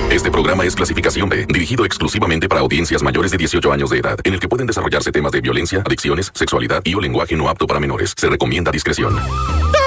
Este programa es clasificación B, dirigido exclusivamente para audiencias mayores de 18 años de edad, en el que pueden desarrollarse temas de violencia, adicciones, sexualidad y o lenguaje no apto para menores. Se recomienda discreción.